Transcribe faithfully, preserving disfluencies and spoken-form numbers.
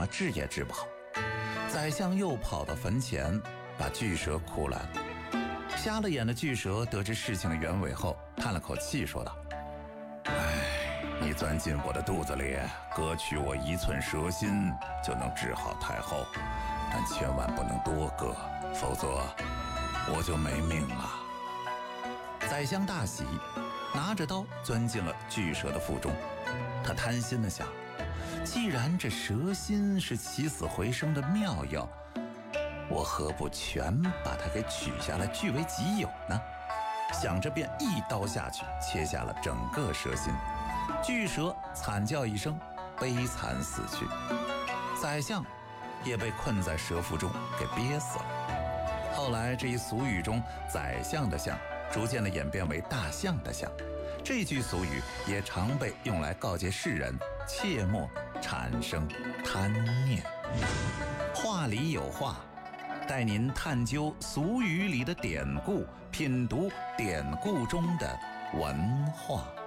么治也治不好。宰相又跑到坟前，把巨蛇哭来了。瞎了眼的巨蛇得知事情的原委后，叹了口气说道：哎，你钻进我的肚子里，割取我一寸蛇心，就能治好太后，但千万不能多割，否则我就没命了。宰相大喜，拿着刀钻进了巨蛇的腹中。他贪心地想，既然这蛇心是起死回生的妙药，我何不全把它给取下来据为己有呢？想着便一刀下去，切下了整个蛇心。巨蛇惨叫一声，悲惨死去。宰相也被困在蛇腹中给憋死了。后来这一俗语中宰相的相逐渐的演变为大象的象，这句俗语也常被用来告诫世人切莫产生贪念。话里有话，带您探究俗语里的典故，品读典故中的文化。